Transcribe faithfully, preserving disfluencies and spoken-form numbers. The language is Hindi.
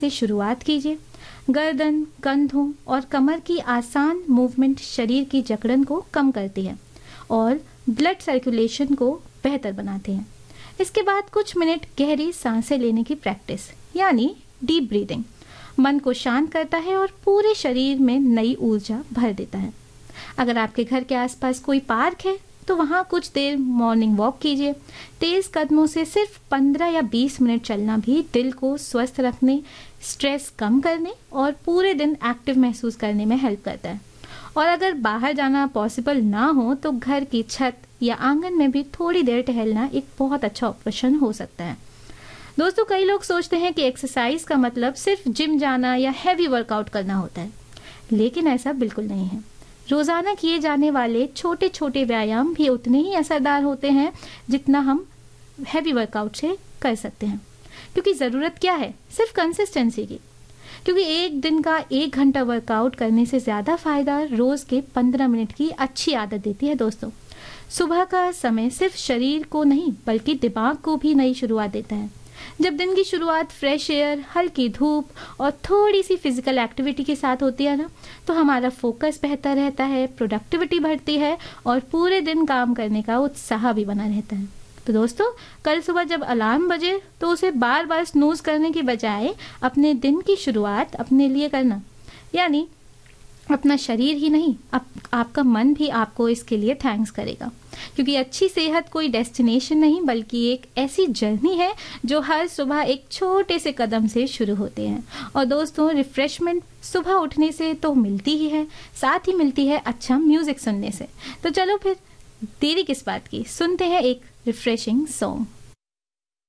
से शुरुआत कीजिए। गर्दन, कंधों और कमर की आसान मूवमेंट शरीर की जकड़न को कम करती है और ब्लड सर्कुलेशन को बेहतर बनाते हैं। इसके बाद कुछ मिनट गहरी सांसें लेने की प्रैक्टिस यानी डीप ब्रीदिंग मन को शांत करता है और पूरे शरीर में नई ऊर्जा भर देता है। अगर आपके घर के आसपास कोई पार्क है तो वहाँ कुछ देर मॉर्निंग वॉक कीजिए। तेज कदमों से सिर्फ पंद्रह या बीस मिनट चलना भी दिल को स्वस्थ रखने, स्ट्रेस कम करने और पूरे दिन एक्टिव महसूस करने में हेल्प करता है। और अगर बाहर जाना पॉसिबल ना हो तो घर की छत या आंगन में भी थोड़ी देर टहलना एक बहुत अच्छा ऑप्शन हो सकता है। दोस्तों, कई लोग सोचते हैं कि एक्सरसाइज का मतलब सिर्फ जिम जाना या हैवी वर्कआउट करना होता है, लेकिन ऐसा बिल्कुल नहीं है। रोजाना किए जाने वाले छोटे छोटे व्यायाम भी उतने ही असरदार होते हैं जितना हम हैवी वर्कआउट से कर सकते हैं। क्योंकि ज़रूरत क्या है? सिर्फ कंसिस्टेंसी की। क्योंकि एक दिन का एक घंटा वर्कआउट करने से ज़्यादा फायदा रोज़ के पंद्रह मिनट की अच्छी आदत देती है। दोस्तों, सुबह का समय सिर्फ शरीर को नहीं बल्कि दिमाग को भी नई शुरुआत देता है। जब दिन की शुरुआत फ्रेश एयर, हल्की धूप और थोड़ी सी फिजिकल एक्टिविटी के साथ होती है ना, तो हमारा फोकस बेहतर रहता है, प्रोडक्टिविटी बढ़ती है और पूरे दिन काम करने का उत्साह भी बना रहता है। तो दोस्तों, कल सुबह जब अलार्म बजे तो उसे बार बार स्नूज करने के बजाय अपने दिन की शुरुआत अपने लिए करना, यानी अपना शरीर ही नहीं, आप, आपका मन भी आपको इसके लिए थैंक्स करेगा। क्योंकि अच्छी सेहत कोई डेस्टिनेशन नहीं बल्कि एक ऐसी जर्नी है जो हर सुबह एक छोटे से कदम से शुरू होते हैं। और दोस्तों, रिफ्रेशमेंट सुबह उठने से तो मिलती ही है, साथ ही मिलती है अच्छा म्यूजिक सुनने से। तो चलो फिर देरी किस बात की, सुनते हैं एक रिफ्रेशिंग सॉन्ग।